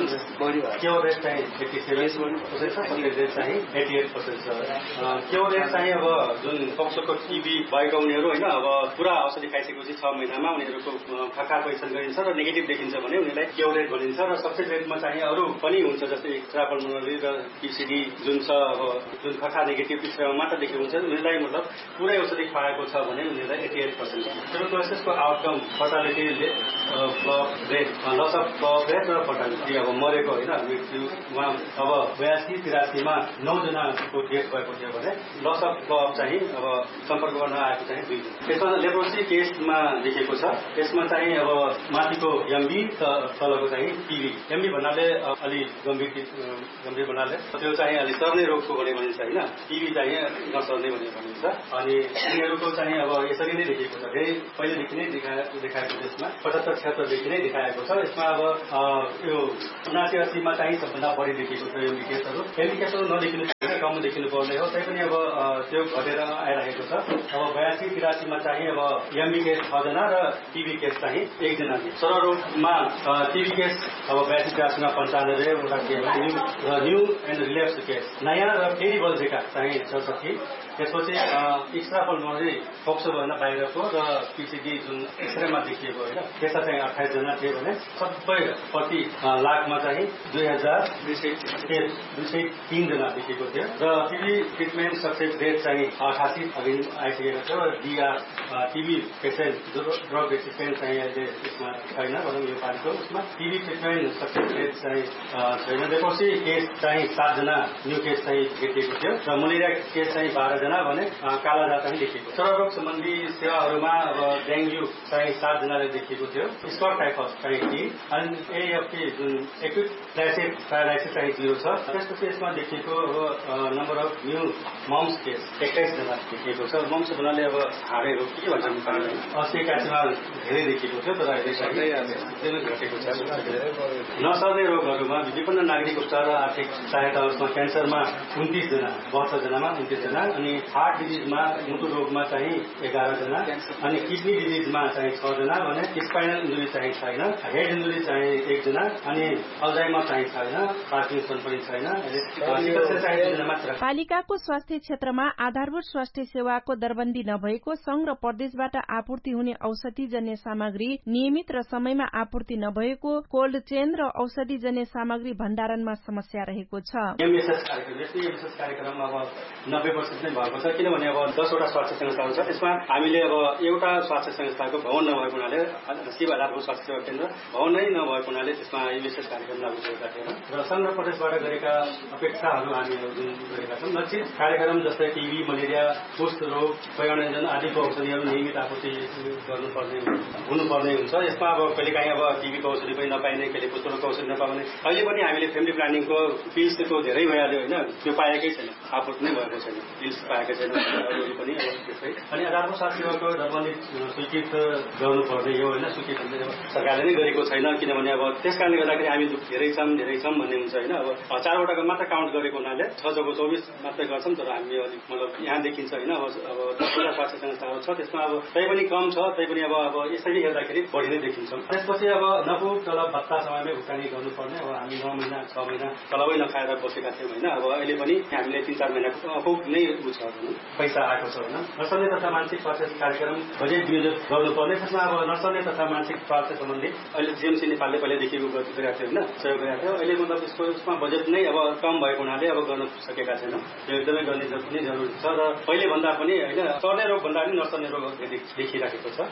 क्योर रेट चाहिँ एट्टी सेभेन पर्सेन्ट छ, सक्सेस रेट चाहिँ एटी एट पर्सेन्ट छ। क्योर रेट चाहिँ अब जुन कक्सको टिबी भएको उनीहरू होइन अब पुरा औषधि खाइसकेपछि छ महिनामा उनीहरूको खखा पहिचान गरिन्छ र नेगेटिभ देखिन्छ भने उनीहरूलाई क्योर रेट भनिन्छ। र सक्सेस रेटमा चाहिँ अरू पनि हुन्छ जस्तै एक्स्ट्रा पल्मोनरी र पिसिडी जुन छ अब जुन खखा नेगेटिभ पिछ्रामा मात्र देखेको हुन्छ उनीहरूलाई मतलब पुरै औषधि खुवाएको छ भने उनीहरूलाई eighty at percent. ट्युबरक्लोसिसको outcome फर्टालिटी flop rate loss of flop rate र फर्टालिटी अब मरेको होइन मृत्युमा अब बयासी तिरासीमा नौजनाको डेथ भएको थियो भने लस अफ फ्लप चाहिँ अब सम्पर्क गर्न आएको चाहिँ दुईजना। त्यसमा लेप्रोसी केसमा देखेको छ, यसमा चाहिँ अब माथिको एमबी तलको चाहिँ टिबी। एमबी भन्नाले अलि गम्भीर गम्भीर भन्नाले त्यो चाहिँ अलि सर्ने रोगको भने भनिन्छ होइन, टिबी चाहिँ नसर्ने भनेर भनिन्छ। अनि यिनीहरूको चाहिँ अब यसरी नै देखिएको छ, धेरै पहिलेदेखि नै देखा देखाएको त्यसमा पचहत्तर छिहत्तरदेखि नै देखाएको छ। यसमा अब यो उनासी अस्सीमा चाहिँ सबभन्दा बढी देखिएको छ एमबी केसहरू। एमबी केसहरू नदेखिनु कम देखिनु पर्ने हो, तैपनि अब त्यो घटेर आइरहेको छ। अब बयासी तिरासीमा चाहिँ अब एमबी केस छजना र टिबी केस चाहिँ एकजना। सररोगमा टिबी केस अब बयासी तिरासीमा पन्चानब्बे वटा के र न्यू एन्ड रिलेप्स केस नयाँ र फेरि बल्झेका चाहिँ सडसठी। त्यसपछि एक्स्ट्रा पल्मोनरी फोक्सो भएन बाहिरको र पिसिडी जुन एक्सरेमा देखिएको होइन त्यसमा चाहिँ अठाइस जना थियो भने सबै प्रति लाखमा चाहिँ दुई हजार दुई सय दुई सय तिनजना देखिएको थियो। र टिबी ट्रिटमेन्ट सक्सेस रेट चाहिँ अठासी अघि आइसकेको थियो। र DR TB patient drug resistant चाहिँ अहिले यसमा छैन भनौँ यो पालिको उसमा टिबी ट्रिटमेन्ट सक्सेस रेट चाहिँ छैन। लेप्रोसी केस चाहिँ सातजना न्यू केस चाहिँ देखिएको थियो र मलेरिया केस चाहिँ बाह्रजना भने कालाजार चाहिँ देखिएको। चर्मरोग सम्बन्धी सेवाहरूमा अब डेङ्गु चाहिँ सातजनाले देखिएको थियो, स्कट टाइफस चाहिँ तिन अनि एएफटी जुन एक्युट प्लासेट प्यारालाइसिस चाहिँ जिरो छ। त्यसपछि यसमा देखिएको अब number of new mums case एक्काइसजना देखिएको छ। मम्स भन्नाले अब हाडे रोग के भन्छ अस्सी एकासीमा धेरै देखिएको थियो तर अहिले घटेको छ। नसर्ने रोगहरूमा विभिन्न नागरिक उपचार र आर्थिक सहायता उसमा क्यान्सरमा उन्तिसजना बहत्तर जनामा उन्तिसजना अनि हार्ट डिजिजमा मुटु रोगमा चाहिँ एघारजना अनि किडनी डिजिजमा चाहिँ छजना भने स्पाइनल इन्जुरी चाहिँ छैन, हेड इन्जुरी चाहिँ एकजना अनि अल्जाइमर चाहिँ छैन, पार्किन्सन पनि छैन। पालिकाको स्वास्थ्य क्षेत्रमा आधारभूत स्वास्थ्य सेवाको दरबन्दी नभएको संघ र प्रदेशबाट आपूर्ति हुने औषधिजन्य सामग्री नियमित र समयमा आपूर्ति नभएको कोल्ड चेन र औषधिजन्य सामग्री भण्डारणमा समस्या रहेको छ। कार्यक्रम अब नब्बे पर्सेन्ट नै भएको छ किनभने अब दसवटा स्वास्थ्य संस्थाहरू छ, त्यसमा हामीले अब एउटा स्वास्थ्य संस्थाको भवन नभएको हुनाले शिव आधारभूत स्वास्थ्य सेवा केन्द्र भवन नै नभएको हुनाले त्यसमा विशेष कार्यक्रम लागू गरेका थिएन र संघ र प्रदेशबाट गरेका अपेक्षाहरू हामीले जुन गरेका छौँ लक्षित कार्यक्रम जस्तै टिबी मलेरिया कुष्ठ रोग पयणजन आदिको औषधिहरू नियमित आपूर्ति गर्नुपर्ने हुनुपर्ने हुन्छ। यसमा अब कहिलेकाहीँ अब टिबीको औषधि पनि नपाइने, कहिले कुष्ठ रोगको औषधि नपाउने, अहिले पनि हामीले फ्यामिली प्लानिङको पिल्सको धेरै भइहाल्यो होइन, त्यो पाएकै छैन, आपूर्ति नै भएको छैन, पिल्स पाएकै छैन अरू पनि अब त्यस्तै। अनि आधारभूत स्वास्थ्य सेवाको दरबन्दी स्वीकृत गर्नुपर्ने यो होइन, स्वीकृत सरकारले नै गरेको छैन किनभने अब त्यस कारणले गर्दाखेरि हामी धेरै छौँ धेरै छौँ भन्ने हुन्छ होइन। अब चारवटामा मात्र काउन्ट गरेको हुनाले छ जग्गा चौबिस मात्रै गर्छौँ, तर हामी अलिक मतलब यहाँ देखिन्छ होइन अब अब दस हजार पाँच सयजना चारो छ, त्यसमा अब त्यही पनि कम छ, त्यही पनि अब अब यसरी हेर्दाखेरि बढी नै देखिन्छौँ। त्यसपछि अब नपुग तलब भत्ता समयमै भुक्तानी गर्नुपर्ने, अब हामी नौ महिना छ महिना तलबै नखाएर बसेका थियौँ होइन, अब अहिले पनि हामीले तिन चार महिनाको अपुग नै उ छ पैसा आएको छ होइन। नर्सने तथा मानसिक स्वास्थ्य कार्यक्रम बजेट विनियोजित गर्नुपर्ने, त्यसमा अब नर्सने तथा मानसिक स्वास्थ्य सम्बन्धी अहिले जीएमसी नेपालले पहिलेदेखिको गरेको थियो होइन, सहयोग गरेको थियो। अहिले मतलब यसको यसमा बजेट नै अब कम भएको हुनाले अब गर्न सकेका छैनौँ। यो एकदमै गर्ने पनि जरुरी छ र पहिले भन्दा पनि होइन सर्ने रोग भन्दा पनि नसर्ने रोग देखिरहेको छ।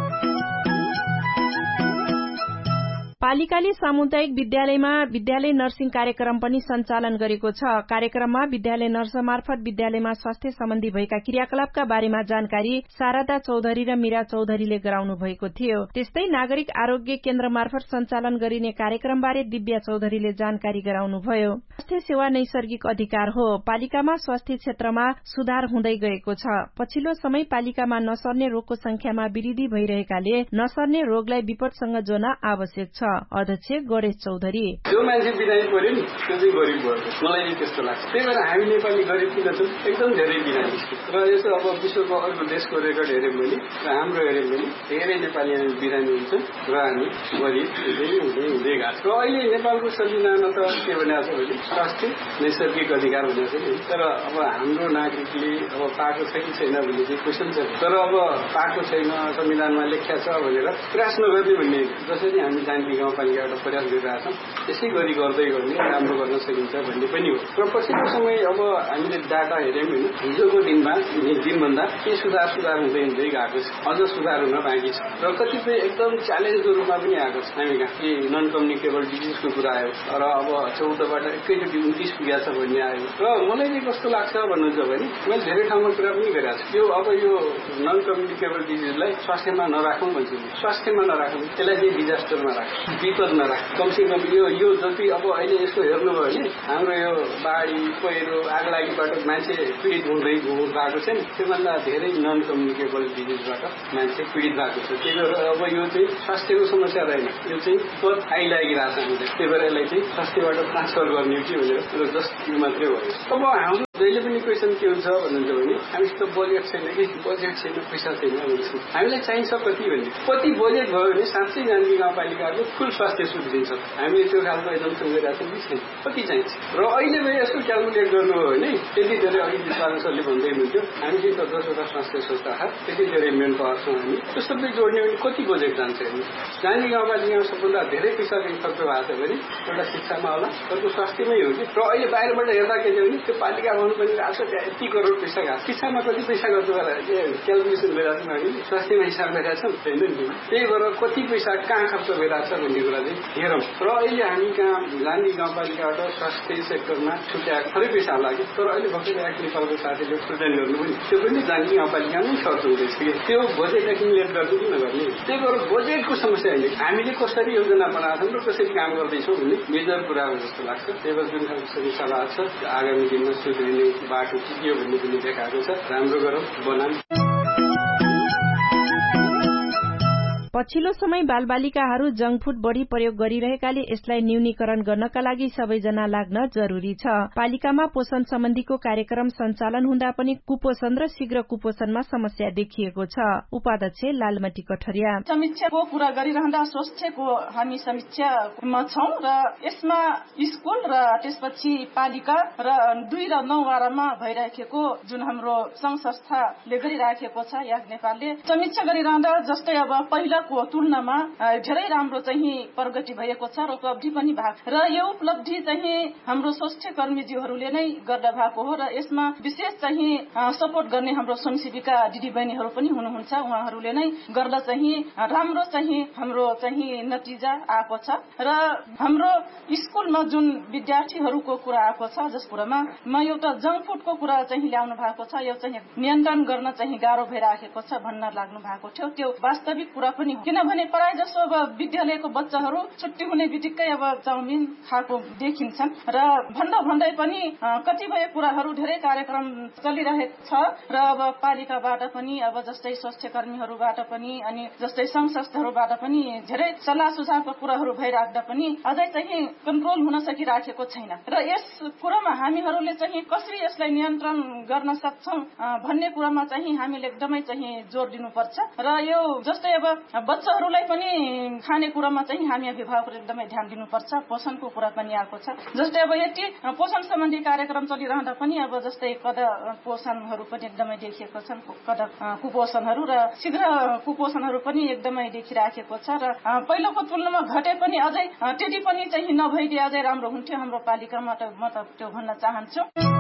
पालिकाले सामुदायिक विद्यालयमा विद्यालय नर्सिङ कार्यक्रम पनि सञ्चालन गरेको छ। कार्यक्रममा विद्यालय नर्स मार्फत विद्यालयमा स्वास्थ्य सम्बन्धी भएका क्रियाकलापका बारेमा जानकारी शारदा चौधरी र मीरा चौधरीले गराउनु भएको थियो। त्यस्तै नागरिक आरोग्य केन्द्र मार्फत सञ्चालन गरिने कार्यक्रमबारे दिव्या चौधरीले जानकारी गराउनुभयो। स्वास्थ्य सेवा नैसर्गिक अधिकार हो, पालिकामा स्वास्थ्य क्षेत्रमा सुधार हुँदै गएको छ। पछिल्लो समय पालिकामा नसर्ने रोगको संख्यामा वृद्धि भइरहेकाले नसर्ने रोगलाई विपदसँग जोड्न आवश्यक छ। अध्यक्ष गणेश चौधरी जो मान्छे बिरामी पर्यो नि त्यो चाहिँ गरिब भयो, मलाई चाहिँ त्यस्तो लाग्छ। त्यही भएर हामी नेपाली गरिब किन छौँ, एकदम धेरै बिरामी र यसो अब विश्वको अर्को देशको रेकर्ड हेऱ्यौँ भने र हाम्रो हेऱ्यौँ भने धेरै नेपाली बिरामी हुन्छन् र हामी गरिब हुँदै हुँदै हुँदै गएको छ। र अहिले नेपालको संविधानमा त के भनेको छ भने स्वास्थ्य नैसर्गिक अधिकार भनेको छ नि, तर अब हाम्रो नागरिकले अब पाएको छ कि छैन भन्ने चाहिँ क्वेसन छ। तर अब पाएको छैन, संविधानमा लेख्या छ भनेर प्रयास नगर्ने भन्ने, जसरी हामी जानकी गाउँपालिकाबाट प्रयास गरिरहेछौँ त्यसै गरी गर्दै गर्ने राम्रो गर्न सकिन्छ भन्ने पनि हो। र पछिल्लो समय अब हामीले डाटा हेऱ्यौँ भने हिजोको दिनमा दिनभन्दा के सुधार सुधार हुँदै हुँदै गएको छ, अझ सुधार हुन बाँकी छ र कतिपय एकदम च्यालेन्जको रूपमा पनि आएको छ। हामी कहाँ के नन कम्युनिकेबल डिजिजको कुरा आयो र अब चौधबाट एकैचोटि उन्तिस पुगेको छ भन्ने आयो। र मलाई चाहिँ कस्तो लाग्छ भन्नुहुन्छ भने मैले धेरै ठाउँमा कुरा पनि गरेको छु, यो अब यो नन कम्युनिकेबल डिजिजलाई स्वास्थ्यमा नराखौँ भन्छु, स्वास्थ्यमा नराखौँ, यसलाई चाहिँ डिजास्टरमा राखौँ, विपद नराख। कमसे कम यो यो जति अब अहिले यसो हेर्नुभयो भने हाम्रो यो बाढी पहिरो आगलागीबाट मान्छे पीडित हुँदै भएको छ नि, त्योभन्दा धेरै नन कम्युनिकेबल डिजिजबाट मान्छे पीडित भएको छ। त्यही भएर अब यो चाहिँ स्वास्थ्यको समस्या रहेन, यो चाहिँ पद आइलागिरहेको छ हामीले। त्यही भएर यसलाई चाहिँ स्वास्थ्यबाट ट्रान्सफर गर्ने कि भनेर जस्ट यो मात्रै भयो। अब हाम्रो जहिले पनि क्वेसन के हुन्छ भन्नुहुन्छ भने हामीसित बजेट छैन कि बजेट छैन, पैसा छैन भन्छ। हामीलाई चाहिन्छ कति भन्ने, कति बजेट भयो भने साँच्चै जानकी गाउँपालिकाको फुल स्वास्थ्य सुविधा छ। हामीले त्यो खालको एकदम सुविधा चाहिँ छैन, कति चाहिन्छ। र अहिले पनि यसो क्यालकुलेट गर्नुभयो भने त्यति धेरै अघि विश्वास सरले भन्दै हुनुहुन्थ्यो हामीसित दसवटा स्वास्थ्य संस्था छ, त्यति धेरै मेन पावर छौँ हामी, त्यो सबै जोड्ने भने कति बजेट जान्छ हेर्नु। जानकी गाउँपालिकामा सबभन्दा धेरै पैसा चाहिँ खर्च भएको छ भने एउटा शिक्षामा होला, अर्को स्वास्थ्यमै हो कि। र अहिले बाहिरबाट हेर्दा के छ भने त्यो पालिका भवन पनि गएको छ, त्यहाँ यति करोड पैसा गएको, शिक्षामा कति पैसा गर्छ होला क्यालकुलेसन भइरहेको छ हामीले, स्वास्थ्यमा हिसाब गरिरहेको छौँ छैन नि। त्यही भएर कति पैसा कहाँ खर्च भइरहेको छ भन्ने कुरा चाहिँ हेरौँ। र अहिले हामी कहाँ जानकी गाउँपालिकाबाट स्वास्थ्य सेक्टरमा छुट्याएको थोरै पैसा लाग्यो, तर अहिले भर्खर एक नेपालको साथीले प्रेजेन्ट गर्नु पनि त्यो पनि जानकी गाउँपालिकामै खर्च हुँदैछ कि त्यो बजेट एक्युमुलेट गर्नु कि नगर्ने। त्यही भएर बजेटको समस्या होइन, हामीले कसरी योजना बनाएको छौँ र कसरी काम गर्दैछौँ भन्ने मेजर कुरा हो जस्तो लाग्छ। त्यही भएर जुन खालको समस्या भएको छ आगामी दिनमा सुध्रिने बाटो के हो भन्ने पनि देखाएको छ। राम्रो गरौँ, बनाऊँ। पछिल्लो समय बालबालिकाहरू जंक फूड बढ़ी प्रयोग गरिरहेकाले यसलाई न्यूनीकरण गर्नका लागि सबैजना लाग्न जरूरी छ। पालिकामा पोषण सम्बन्धीको कार्यक्रम सञ्चालन हुँदा पनि कुपोषण र शीघ्र कुपोषणमा समस्या देखिएको छ। उपाध्यक्ष लालमती कठरिया समीक्षाको कुरा गरिरहँदा स्वास्थ्यको हामी समीक्षामा छौं र यसमा स्कुल र त्यसपछि पालिका र दुई र नौ वारामा भइरहेको जुन हाम्रो संघ संस्थाले गरिराखेको छ याक नेपालले समीक्षा गरिरहँदा जस्तै अब पहिला को तुलनामा धेरै राम्रो चाहिँ प्रगति भएको छ र उपलब्धि पनि भएको र यो उपलब्धि चाहिँ हाम्रो स्वास्थ्य कर्मीज्यूहरूले नै गर्दा भएको हो र यसमा विशेष चाहिँ सपोर्ट गर्ने हाम्रो स्वयंसेविका दिदी बहिनीहरू पनि हुनुहुन्छ। उहाँहरूले नै गर्दा चाहिँ राम्रो चाहिँ हाम्रो चाहिँ नतिजा आएको छ र हाम्रो स्कुलमा जुन विद्यार्थीहरूको कुरा आएको छ जस कुरामा म एउटा जंक फुडको कुरा चाहिँ ल्याउनु भएको छ, यो चाहिँ नियन्त्रण गर्न चाहिँ गाह्रो भइराखेको छ भन्न लाग्नु भएको थियो। त्यो वास्तविक कुरा पनि किनभने प्राय जसो अब विद्यालयको बच्चाहरू छुट्टी हुने बित्तिकै अब चाउमिन खाएको देखिन्छन् र भन्दा भन्दै पनि कतिपय कुराहरू धेरै कार्यक्रम चलिरहेको छ र अब पालिकाबाट पनि अब जस्तै स्वास्थ्य कर्मीहरूबाट पनि अनि जस्तै संघ संस्थाहरूबाट पनि धेरै सल्लाह सुझावका कुराहरू भइराख्दा पनि अझै चाहिँ कन्ट्रोल हुन सकिराखेको छैन र यस कुरामा हामीहरूले चाहिँ कसरी यसलाई नियन्त्रण गर्न सक्छौं भन्ने कुरामा चाहिँ हामीले एकदमै चाहिँ जोड दिनुपर्छ र यो जस्तै अब बच्चाहरूलाई पनि खाने कुरामा चाहिँ हामी अभिभावकहरूले एकदमै ध्यान दिनुपर्छ। पोषणको कुरा पनि आएको छ, जस्तै अब यति पोषण सम्बन्धी कार्यक्रम चलिरहँदा पनि अब जस्तै कदा पोषणहरू पनि एकदमै देखिएको छन्, कदा कुपोषणहरू र शीघ्र कुपोषणहरू पनि एकदमै देखिराखेको छ र पहिलोको तुलनामा घटे पनि अझै त्यति पनि चाहिँ नभइदिए अझै राम्रो हुन्थ्यो हाम्रो पालिकामा, त म त त्यो भन्न चाहन्छु।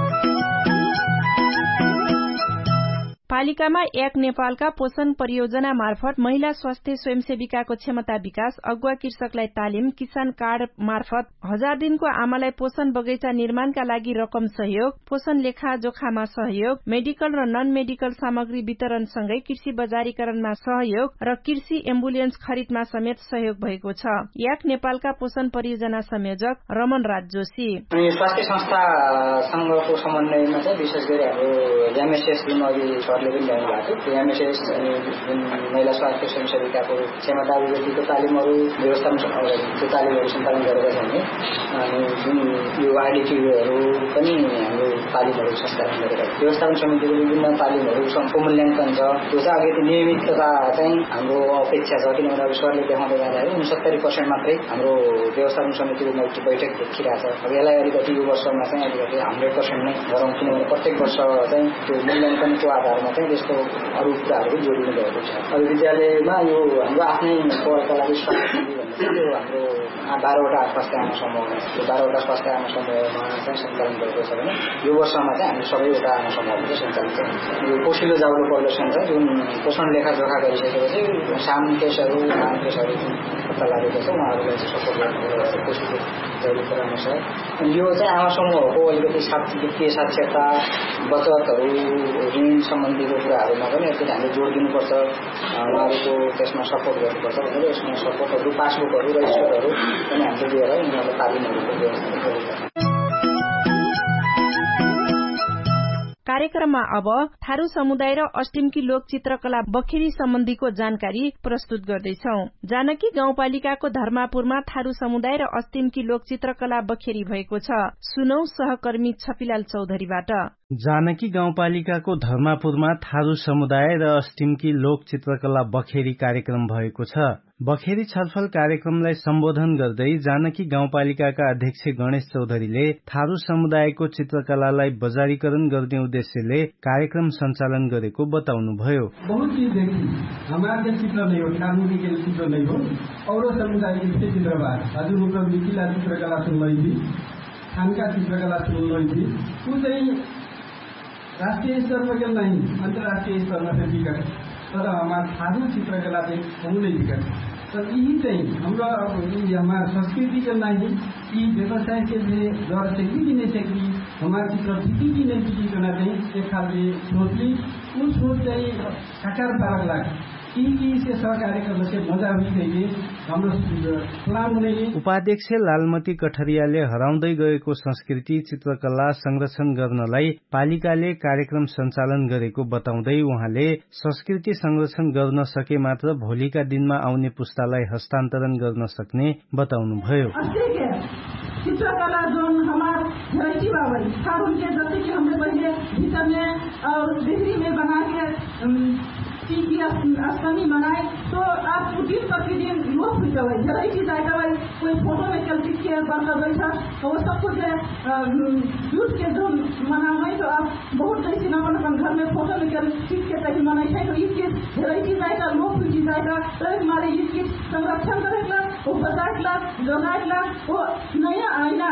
पालिकामा एक नेपालका पोषण परियोजना मार्फत महिला स्वास्थ्य स्वयंसेविकाको क्षमता विकास, अगुवा कृषकलाई तालिम, किसान कार्ड मार्फत हजार दिनको आमालाई पोषण बगैँचा निर्माणका लागि रकम सहयोग, पोषण लेखा जोखामा सहयोग, मेडिकल र नन मेडिकल सामग्री वितरणसँगै कृषि बजारीकरणमा सहयोग र कृषि एम्बुलेन्स खरिदमा समेत सहयोग भएको छ। एक नेपालका पोषण परियोजना संयोजक रमन राज जोशी स्वास्थ्य संस्थासँगको समन्वयमा चाहिँ विशेष गरी हाम्रो एमएसएस जुन अघि सरले पनि ल्याउनु भएको थियो, त्यो एमएसएस अनि जुन महिला स्वास्थ्य स्वयंसेविकाको क्षमता अभिवृद्धिको तालिमहरू व्यवस्थापन त्यो तालिमहरू सञ्चालन गरेका छन् अनि जुन यो आइडिटिभीहरू पनि हाम्रो तालिमहरू सञ्चालन गरेका छन्। व्यवस्थापन समितिको विभिन्न तालिमहरू मूल्याङ्कन छ, त्यो चाहिँ अलिकति नियमितता चाहिँ हाम्रो अपेक्षा छ, किनभने अब सरले देखाउँदै जाँदाखेरि उनसत्तरी पर्सेन्ट मात्रै हाम्रो व्यवस्थापन समितिको बैठक देखिरहेको छ। अब यसलाई अलिकति यो वर्षमा चाहिँ अलिकति हन्ड्रेड पर्सेन्ट नै गरौँ, किनभने प्रत्येक वर्ष चाहिँ त्यो मूल्याङ्कनको आधारमा चाहिँ त्यस्तो अरू कुराहरू जोडिनु भएको छ। अब विद्यालयमा यो हाम्रो आफ्नै पढ्नका लागि स्वास्थ्य भन्ने यो हाम्रो बाह्रवटा स्वास्थ्य आमा समूहमा त्यो बाह्रवटा स्वास्थ्य आमा समूहमा चाहिँ सञ्चालन गरेको छ भने यो वर्षमा चाहिँ हामी सबैवटा आमा समूहहरू चाहिँ सञ्चालन गर्छौँ। यो पोषिलो जाउलो प्रदर्शन छ जुन पोषण लेखाजोखा गरिसकेपछि साम केसहरू नाम केसहरू जुन पत्ता लागेको छ उहाँहरूलाई चाहिँ सपोर्ट गर्नु पोषिलो जाउलो परामर्श। अनि यो चाहिँ आमा समूहको अलिकति वित्तीय साक्षरता, बचतहरू, ऋण सम्बन्धीको कुराहरूमा पनि अलिकति हामीले जोड दिनुपर्छ, उहाँहरूको त्यसमा सपोर्ट गर्नुपर्छ भनेर यसमा सपोर्टहरू, पासबुकहरू, रजिस्टरहरू पनि हामीले दिएर उनीहरूले तालिमहरूको व्यवस्था गरेका छौँ। कार्यक्रममा अब थारू समुदाय र अस्टिमकी लोक चित्रकला बखेरी सम्बन्धीको जानकारी प्रस्तुत गर्दैछौ। जानकी गाउँपालिकाको धर्मापुरमा थारू समुदाय र अस्टिमकी लोक चित्रकला बखेरी भएको छ। सुनौ सहकर्मी छपिलाल चौधरीबाट। जानकी गाउँपालिकाको धर्मापुरमा थारू समुदाय र अस्टिमकी लोक चित्रकला बखेरी कार्यक्रम भएको छ। बखेरी छलफल कार्यक्रमलाई सम्बोधन गर्दै जानकी गाउँपालिकाका अध्यक्ष गणेश चौधरीले थारू समुदायको चित्रकलालाई बजारीकरण गर्ने उद्देश्यले कार्यक्रम सञ्चालन गरेको बताउनुभयो। बहुत चीज देखी, हमारे चित्र नहीं हो, थारू के चित्र नहीं हो, और समुदाय के चित्रबाज हजुर मतलब मिथिला चित्रकला सुन रही थी, खानका चित्रकला सुन रही थी, वो चाहिँ राष्ट्रिय स्तरमा के नहीं अंतर्राष्ट्रीय स्तरमा से विकट, तर हमारा थारू चित्रकला चाहिँ हुनै विकट। तर यही चाहिँ हाम्रो हमारा संस्कृति के नहीं कि व्यवसाय के लिए जड़ से भी नहीं सकती, हमारा चित्र बिकी भी नहीं बिकी करना चाहिए एक खालके सोचली उस सोच चाहिँ साकार पारक लाग्छ। उपाध्यक्ष लालमती कठरियाले हराउँदै गएको संस्कृति चित्रकला संरक्षण गर्नलाई पालिकाले कार्यक्रम सञ्चालन गरेको बताउँदै उहाँले संस्कृति संरक्षण गर्न सके मात्र भोलिका दिनमा आउने पुस्तालाई हस्तान्तरण गर्न सक्ने बताउनुभयो। चित्रकला जोन हमारे वैरायटी बाबा थारू के जैसे कि हमने पहले भीतर में और बिजली में बना के की अष्टमी मनाए तो आप दिन प्रतिदिन लोग भी गए जरा की जाएगा भाई कोई फोटो में चलती के बन गई था तो वो सब कुछ यूथ के जो मनाए तो आप बहुत जैसे ना अपन घर में फोटो में चलती के तभी मनाई है तो इसके जरा की जाएगा लोग भी जाएगा तो हमारे इसके संरक्षण करेगा वो बचाएगा जोगाएगा वो नया आईना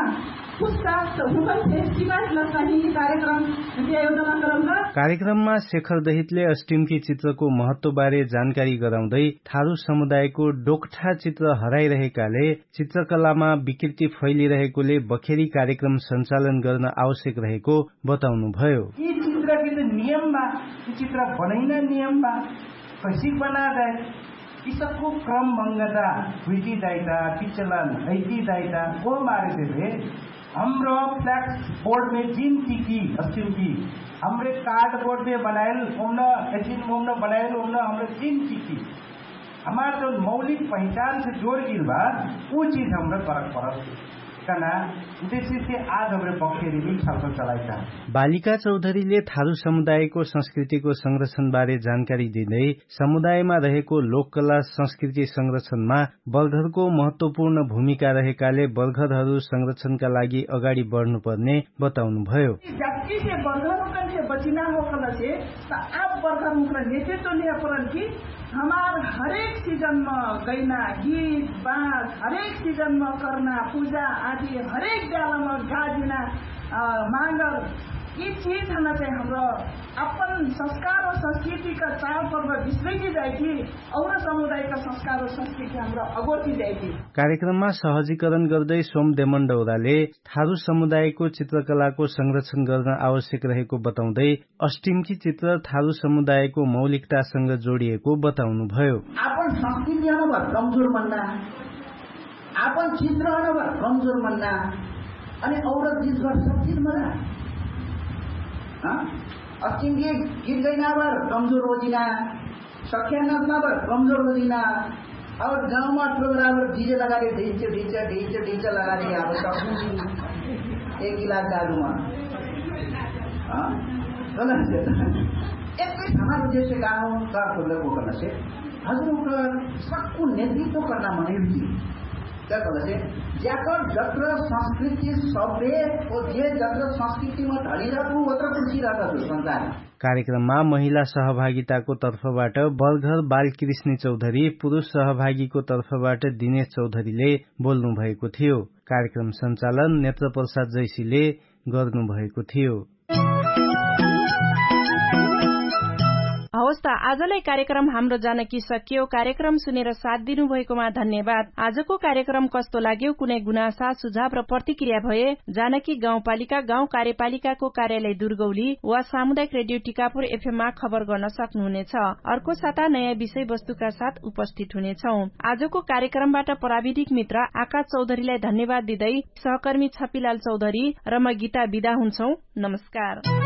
कार्यक्रममा शेखर दहितले अस्टिमकी चित्रको महत्वबारे जानकारी गराउँदै थारू समुदायको डोकठा चित्र हराइरहेकाले चित्रकलामा विकृति फैलिरहेकोले बखेरी कार्यक्रम सञ्चालन गर्न आवश्यक रहेको बताउनुभयो। यी चित्र के नियममा चित्र बनाइन नियममा कैसे बना गए इसको क्रमभङ्गता हुइदिँदा विचलन ऐतिदायता वो मारे थे हाम्रो फ्लैक्स बोर्ड में जिन थी की अस्तिम की हमरे कार्डबोर्ड में बनायल उम्न एसिन उम्न बनायल उम्न हमरे जिन थी की हमारे जो मौलिक पहचान से जोड़ गिर बा वो चीज हमरे फरक फरक कना उद्देश्य से आज हमरे बखेरी भी छलफल चलाइता। बालिका चौधरीले थारू समुदायको संस्कृतिको संरक्षण बारे जानकारी दिँदै समुदायमा रहेको लोककला संस्कृति संरक्षणमा बलघरको महत्वपूर्ण भूमिका रहेकाले बलघरहरू संरक्षणका लागि अगाडि बढ्नुपर्ने बताउनुभयो। जबकि से बलघर से बचिना हो कल से आप बलघर मुख नेतृत्व लिया परन की हमार हरेक सीजन में गैना गीत बाँस हरेक सीजन में करना पूजा आदि हरेक बेला में गाजिना मांगर ये चीज हमें चाहिँ हाम्रो अपन संस्कार और संस्कृति का चाड पर्व बिस्रैती जाएगी और समुदाय का संस्कार और संस्कृति हाम्रो अगोती जाएगी। कार्यक्रममा सहजीकरण गर्दै सोम देमण्डौराले थारू समुदायको चित्रकलाको संरक्षण गर्न आवश्यक रहेको बताउँदै अस्टिमकी चित्र थारू समुदायको मौलिकतासँग जोडिएको बताउनुभयो। अपन संस्कृति अनुभव कमजोर मान्ना अपन चित्र अनुभव कमजोर मान्ना अनि औरत गीत गर्छ सब चीज मजा अस्टिम के गीत गैनावर कमजोर होदिना सख्यानात्मावर कमजोर होदिना और गाँव में प्रोग्राम डीजे लगा के डीजे डीजे डीजे डीजे लगा के अब सब एक गिलास दारू में गलत एक हमारे जैसे गाँव का प्रोग्राम को करना से हजुर सबको नेतृत्व करना मने क्या कहना से जाकर जत्र संस्कृति सभ्य और जे जत्र संस्कृति में ढलिरहेको उत्र खुसिरहेको छ संसार। कार्यक्रममा महिला सहभागिताको तर्फबाट बलघर बालकृष्ण चौधरी, पुरुष सहभागीको तर्फबाट दिनेश चौधरीले बोल्नु भएको थियो। कार्यक्रम सञ्चालन नेत्र प्रसाद जैसीले गर्नु भएको थियो। हवस् त आजलाई कार्यक्रम हाम्रो जानकी सकियो। कार्यक्रम सुनेर साथ दिनु भएकोमा धन्यवाद। आजको कार्यक्रम कस्तो लाग्यो, कुनै गुनासा सुझाव र प्रतिक्रिया भए जानकी गाउँपालिका गाउँ कार्यपालिकाको कार्यालय दुर्गौली वा सामुदायिक रेडियो टिकापुर एफएममा खबर गर्न सक्नुहुनेछ। अर्को साता नयाँ विषय वस्तुका साथ उपस्थित हुनेछौं। आजको कार्यक्रमबाट प्राविधिक मित्र आकाश चौधरीलाई धन्यवाद दिँदै सहकर्मी छपिलाल चौधरी र म गीता बिदा हुन्छौं। नमस्कार।